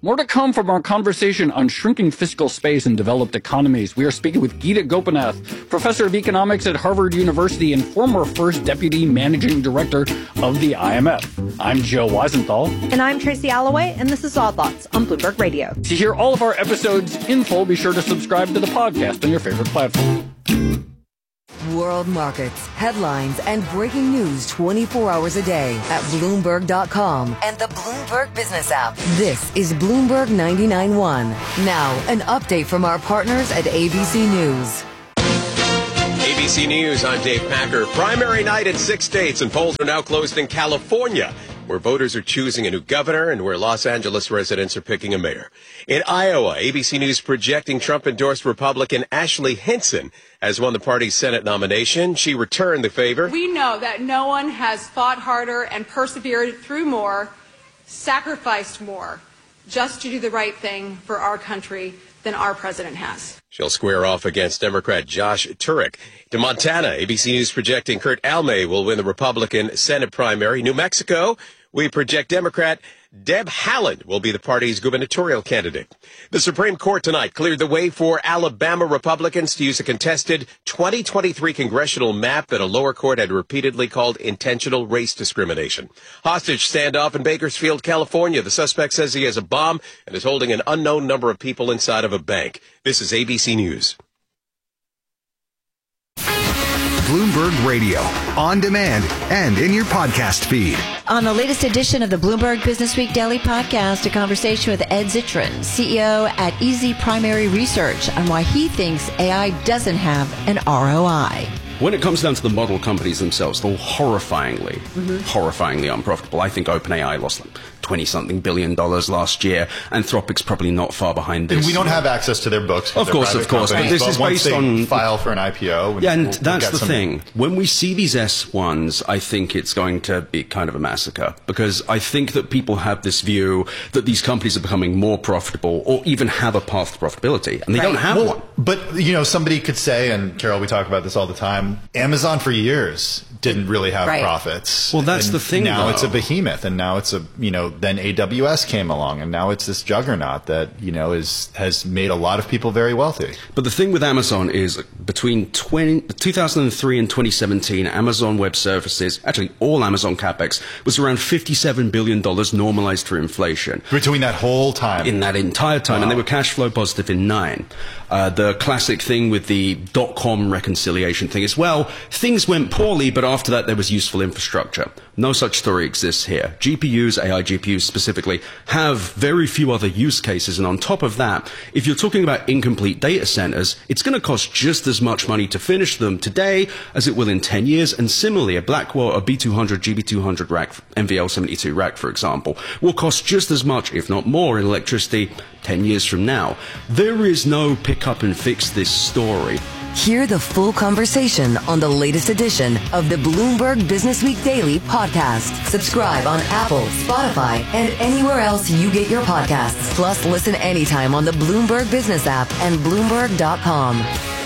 More to come from our conversation on shrinking fiscal space in developed economies. We are speaking with Geeta Gopinath, professor of economics at Harvard University and former first deputy managing director of the IMF. I'm Joe Weisenthal. And I'm Tracy Alloway, and this is Odd Lots on Bloomberg Radio. To hear all of our episodes in full, be sure to subscribe to the podcast on your favorite platform. World markets, headlines, and breaking news 24 hours a day at Bloomberg.com and the Bloomberg Business app. This is Bloomberg 99.1. Now, an update from our partners at ABC News. ABC News, I'm Dave Packer. Primary night in 6 states, and polls are now closed in California, where voters are choosing a new governor and where Los Angeles residents are picking a mayor. In Iowa, ABC News projecting Trump-endorsed Republican Ashley Hinson has won the party's Senate nomination. She returned the favor. We know that no one has fought harder and persevered through more, sacrificed more, just to do the right thing for our country than our president has. She'll square off against Democrat Josh Turek. To Montana, ABC News projecting Kurt Almay will win the Republican Senate primary. New Mexico, we project Democrat Deb Haaland will be the party's gubernatorial candidate. The Supreme Court tonight cleared the way for Alabama Republicans to use a contested 2023 congressional map that a lower court had repeatedly called intentional race discrimination. Hostage standoff in Bakersfield, California. The suspect says he has a bomb and is holding an unknown number of people inside of a bank. This is ABC News. Bloomberg Radio, on demand and in your podcast feed. On the latest edition of the Bloomberg Business Week Daily Podcast, a conversation with Ed Zitron, CEO at Easy Primary Research, on why he thinks AI doesn't have an ROI. When it comes down to the model companies themselves, they're all horrifyingly unprofitable. I think OpenAI lost like $20-something billion last year. Anthropic's probably not far behind this. And we don't have access to their books. Of course. But this is based on file for an IPO. Yeah, and that's the thing. When we see these S1s, I think it's going to be kind of a massacre, because I think that people have this view that these companies are becoming more profitable or even have a path to profitability, and they don't have one. But, you know, somebody could say, and Carol, we talk about this all the time, Amazon for years didn't really have profits. Well, that's the thing. Now it's a behemoth, and now it's then AWS came along, and now it's this juggernaut that, has made a lot of people very wealthy. But the thing with Amazon is between 2003 and 2017, Amazon Web Services, actually all Amazon CapEx, was around $57 billion normalized for inflation. Between that whole time? In that entire time. Wow. And they were cash flow positive in 9. The classic thing with the dot-com reconciliation thing is, well, things went poorly, but after that there was useful infrastructure. No such story exists here. GPUs, AI GPUs specifically, have very few other use cases, and on top of that, if you're talking about incomplete data centers, it's going to cost just as much money to finish them today as it will in 10 years, and similarly, a Blackwell, a B200, GB200 rack, NVL72 rack, for example, will cost just as much, if not more, in electricity 10 years from now. There is no pick up and fix this story. Hear the full conversation on the latest edition of the Bloomberg Business Week Daily Podcast. Subscribe on Apple, Spotify, and anywhere else you get your podcasts. Plus, listen anytime on the Bloomberg Business app and Bloomberg.com.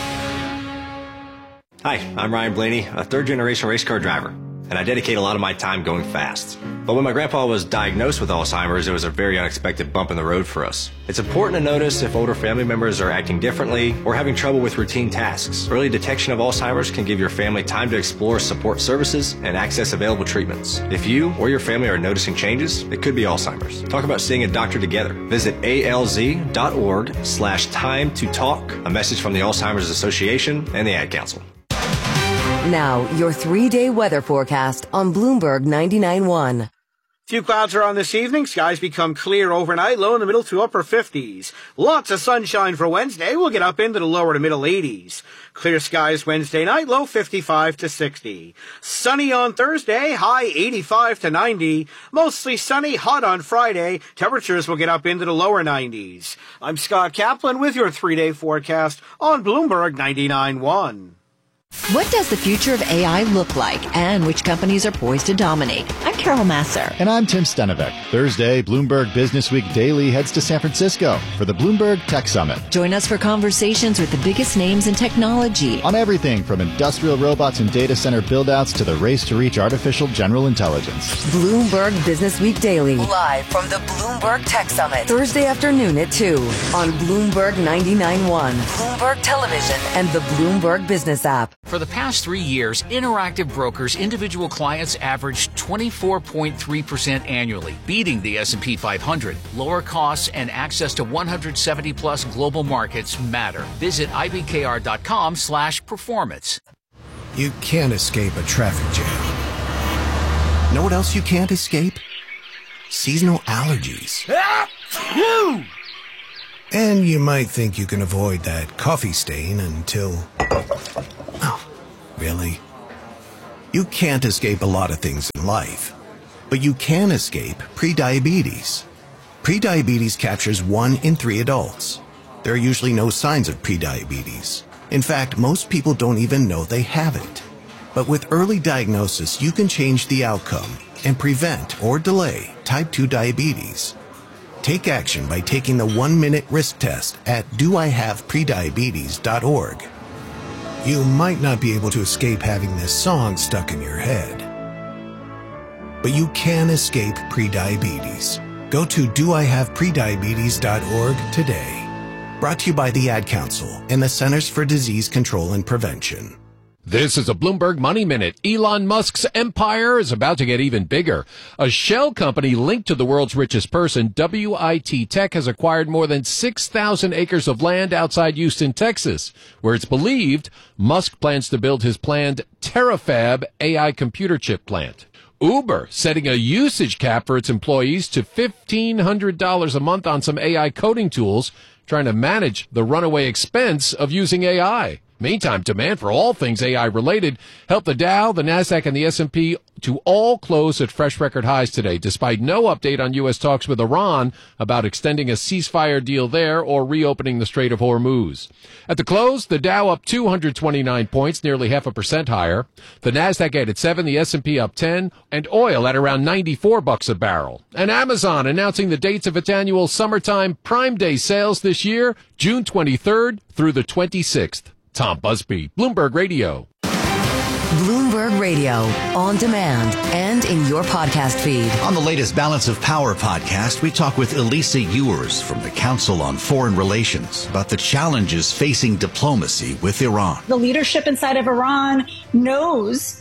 Hi, I'm Ryan Blaney, a third-generation race car driver, and I dedicate a lot of my time going fast. But when my grandpa was diagnosed with Alzheimer's, it was a very unexpected bump in the road for us. It's important to notice if older family members are acting differently or having trouble with routine tasks. Early detection of Alzheimer's can give your family time to explore support services and access available treatments. If you or your family are noticing changes, it could be Alzheimer's. Talk about seeing a doctor together. Visit alz.org/time to talk. A message from the Alzheimer's Association and the Ad Council. Now, your 3-day weather forecast on Bloomberg 99.1. Few clouds around this evening. Skies become clear overnight, low in the middle to upper 50s. Lots of sunshine for Wednesday. We'll get up into the lower to middle 80s. Clear skies Wednesday night, low 55 to 60. Sunny on Thursday, high 85 to 90. Mostly sunny, hot on Friday. Temperatures will get up into the lower 90s. I'm Scott Kaplan with your 3-day forecast on Bloomberg 99.1. What does the future of AI look like, and which companies are poised to dominate? I'm Carol Masser. And I'm Tim Stenevec. Thursday, Bloomberg Business Week Daily heads to San Francisco for the Bloomberg Tech Summit. Join us for conversations with the biggest names in technology. On everything from industrial robots and data center buildouts to the race to reach artificial general intelligence. Bloomberg Business Week Daily. Live from the Bloomberg Tech Summit. Thursday afternoon at 2 on Bloomberg 99.1, Bloomberg Television, and the Bloomberg Business app. For the past 3 years, Interactive Brokers individual clients averaged 24.3% annually, beating the S&P 500. Lower costs and access to 170-plus global markets matter. Visit ibkr.com/performance. You can't escape a traffic jam. Know what else you can't escape? Seasonal allergies. And you might think you can avoid that coffee stain until... Oh, really? You can't escape a lot of things in life, but you can escape prediabetes. Prediabetes captures 1 in 3 adults. There are usually no signs of prediabetes. In fact, most people don't even know they have it. But with early diagnosis, you can change the outcome and prevent or delay type 2 diabetes. Take action by taking the 1-minute risk test at doihaveprediabetes.org. You might not be able to escape having this song stuck in your head, but you can escape prediabetes. Go to doihaveprediabetes.org today. Brought to you by the Ad Council and the Centers for Disease Control and Prevention. This is a Bloomberg Money Minute. Elon Musk's empire is about to get even bigger. A shell company linked to the world's richest person, WIT Tech, has acquired more than 6,000 acres of land outside Houston, Texas, where it's believed Musk plans to build his planned Terafab AI computer chip plant. Uber setting a usage cap for its employees to $1,500 a month on some AI coding tools, trying to manage the runaway expense of using AI. Meantime, demand for all things AI-related helped the Dow, the Nasdaq, and the S&P to all close at fresh record highs today, despite no update on U.S. talks with Iran about extending a ceasefire deal there or reopening the Strait of Hormuz. At the close, the Dow up 229 points, nearly 0.5% higher. The Nasdaq added 7, the S&P up 10, and oil at around $94 a barrel. And Amazon announcing the dates of its annual summertime Prime Day sales this year, June 23rd through the 26th. Tom Busby, Bloomberg Radio. Bloomberg Radio, on demand and in your podcast feed. On the latest Balance of Power podcast, we talk with Elisa Ewers from the Council on Foreign Relations about the challenges facing diplomacy with Iran. The leadership inside of Iran knows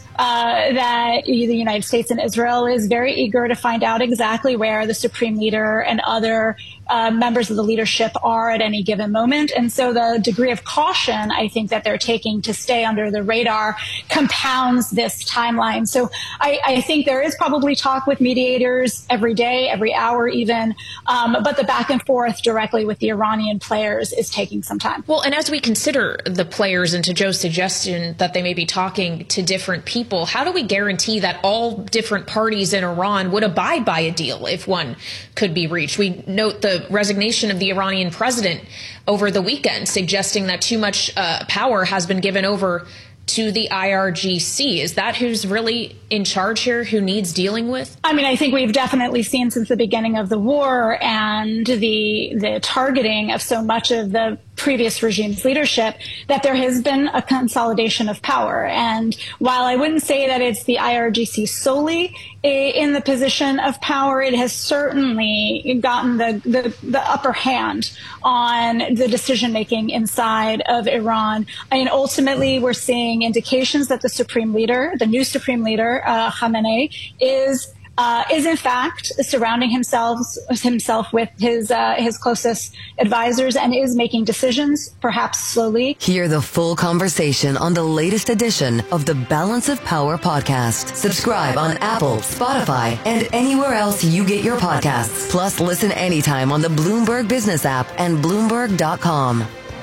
that the United States and Israel is very eager to find out exactly where the supreme leader and other members of the leadership are at any given moment. And so the degree of caution I think that they're taking to stay under the radar compounds this timeline. So I think there is probably talk with mediators every day, every hour even, but the back and forth directly with the Iranian players is taking some time. Well, and as we consider the players, and to Joe's suggestion that they may be talking to different people, how do we guarantee that all different parties in Iran would abide by a deal if one could be reached? We note the resignation of the Iranian president over the weekend, suggesting that too much power has been given over to the IRGC. Is that who's really in charge here, who needs dealing with? I mean, I think we've definitely seen since the beginning of the war and the targeting of so much of the previous regime's leadership that there has been a consolidation of power. And while I wouldn't say that it's the IRGC solely in the position of power, it has certainly gotten the upper hand on the decision making inside of Iran. I mean, ultimately, we're seeing indications that the supreme leader, the new supreme leader, Khamenei, is in fact surrounding himself with his closest advisors and is making decisions, perhaps slowly. Hear the full conversation on the latest edition of the Balance of Power podcast. Subscribe on Apple, Spotify, and anywhere else you get your podcasts. Plus, listen anytime on the Bloomberg Business app and Bloomberg.com.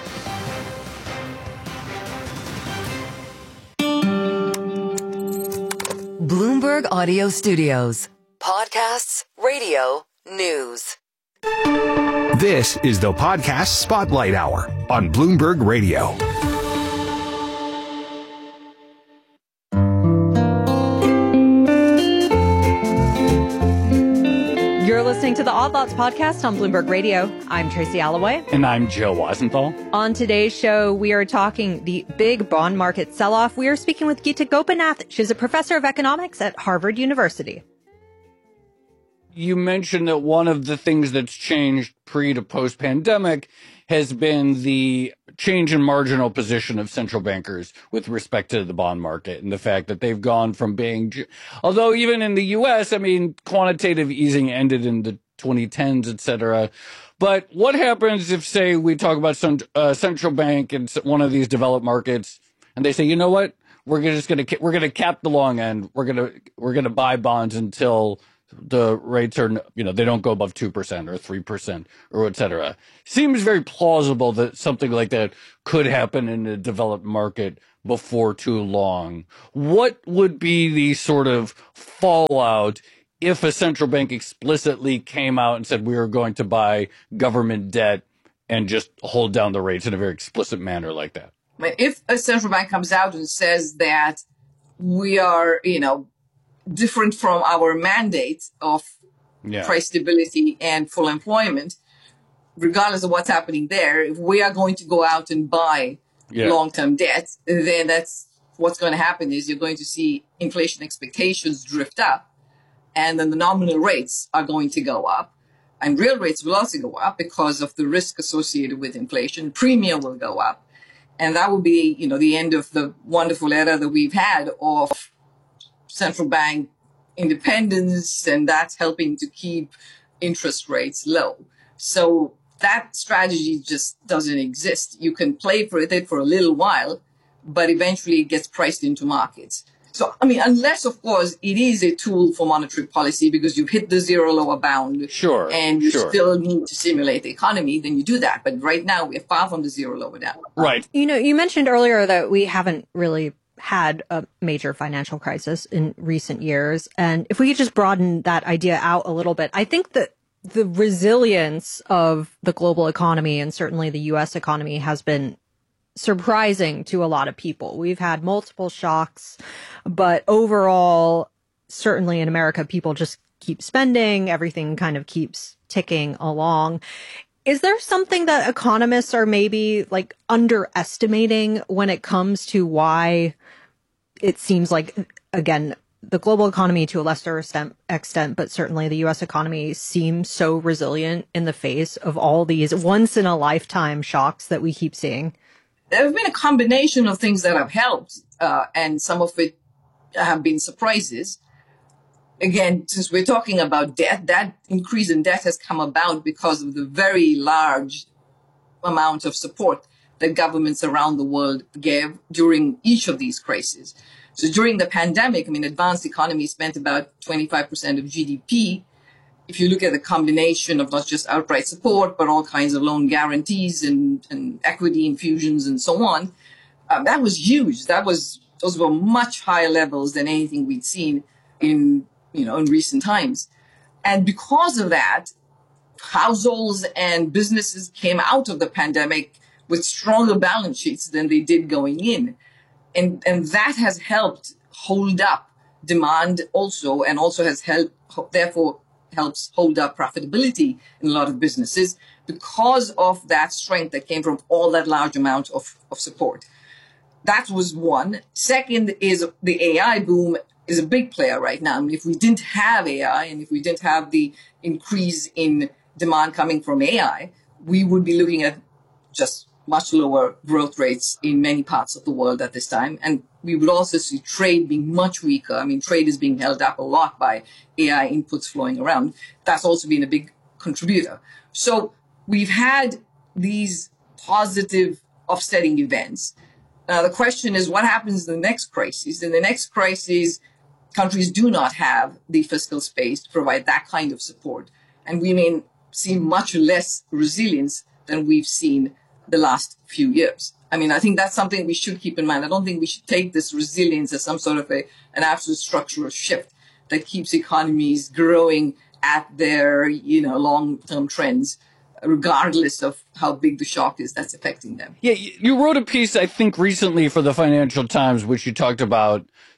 Bloomberg Audio Studios. Podcasts, radio, news. This is the Podcast Spotlight Hour on Bloomberg Radio. listening to the Odd Lots podcast on Bloomberg Radio. I'm Tracy Alloway. And I'm Joe Weisenthal. On today's show, we are talking the big bond market sell-off. We are speaking with Geeta Gopinath. She's a professor of economics at Harvard University. You mentioned that one of the things that's changed pre to post pandemic has been the change in marginal position of central bankers with respect to the bond market, and the fact that they've gone from being, although even in the U.S., I mean, quantitative easing ended in the 2010s, et cetera. But what happens if, say, we talk about some central bank in one of these developed markets, and they say, you know what, we're gonna cap the long end. We're gonna buy bonds until the rates are, they don't go above 2% or 3% or et cetera. Seems very plausible that something like that could happen in a developed market before too long. What would be the sort of fallout if a central bank explicitly came out and said we are going to buy government debt and just hold down the rates in a very explicit manner like that? If a central bank comes out and says that we are, different from our mandate of price stability and full employment, regardless of what's happening there, if we are going to go out and buy long-term debt, then that's what's going to happen is you're going to see inflation expectations drift up, and then the nominal rates are going to go up, and real rates will also go up because of the risk associated with inflation. Premium will go up, and that will be, the end of the wonderful era that we've had of central bank independence, and that's helping to keep interest rates low. So that strategy just doesn't exist. You can play with it for a little while, but eventually it gets priced into markets. So, unless, of course, it is a tool for monetary policy because you've hit the zero lower bound and you still need to stimulate the economy, then you do that. But right now, we're far from the zero lower down. Right. You mentioned earlier that we haven't really had a major financial crisis in recent years. And if we could just broaden that idea out a little bit, I think that the resilience of the global economy and certainly the U.S. economy has been surprising to a lot of people. We've had multiple shocks, but overall, certainly in America, people just keep spending. Everything kind of keeps ticking along. Is there something that economists are maybe underestimating when it comes to why it seems like, again, the global economy to a lesser extent, but certainly the U.S. economy seems so resilient in the face of all these once in a lifetime shocks that we keep seeing? There have been a combination of things that have helped, and some of it have been surprises. Again, since we're talking about debt, that increase in debt has come about because of the very large amount of support that governments around the world gave during each of these crises. So during the pandemic, advanced economies spent about 25% of GDP. If you look at the combination of not just outright support, but all kinds of loan guarantees and equity infusions and so on, that was huge. Those were much higher levels than anything we'd seen in recent times. And because of that, households and businesses came out of the pandemic with stronger balance sheets than they did going in. And that has helped hold up demand also, and also has helps hold up profitability in a lot of businesses because of that strength that came from all that large amount of support. That was one. Second is the AI boom is a big player right now. If we didn't have AI and if we didn't have the increase in demand coming from AI, we would be looking at just much lower growth rates in many parts of the world at this time. And we would also see trade being much weaker. Trade is being held up a lot by AI inputs flowing around. That's also been a big contributor. So we've had these positive offsetting events. Now, the question is, what happens in the next crisis? In the next crisis, countries do not have the fiscal space to provide that kind of support. And we may see much less resilience than we've seen the last few years. I think that's something we should keep in mind. I don't think we should take this resilience as some sort of an absolute structural shift that keeps economies growing at their, long-term trends, regardless of how big the shock is that's affecting them. Yeah, you wrote a piece, I think, recently for the Financial Times, which you talked about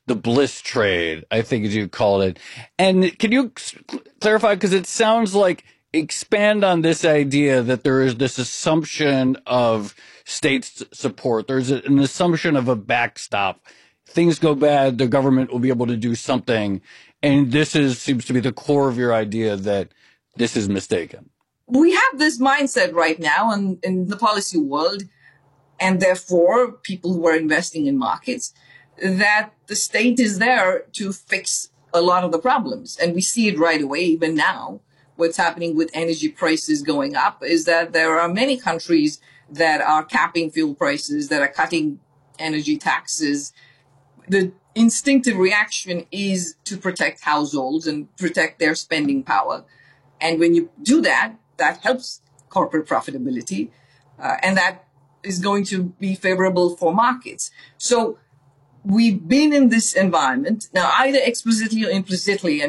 the bliss trade, I think as you called it. And can you clarify, because it sounds like, expand on this idea that there is this assumption of state support. There's an assumption of a backstop. Things go bad, the government will be able to do something. And this seems to be the core of your idea that this is mistaken. We have this mindset right now in the policy world, and therefore people who are investing in markets, that the state is there to fix a lot of the problems. And we see it right away, even now. What's happening with energy prices going up is that there are many countries that are capping fuel prices, that are cutting energy taxes. The instinctive reaction is to protect households and protect their spending power. And when you do that, that helps corporate profitability, and that is going to be favorable for markets. So we've been in this environment now, either explicitly or implicitly.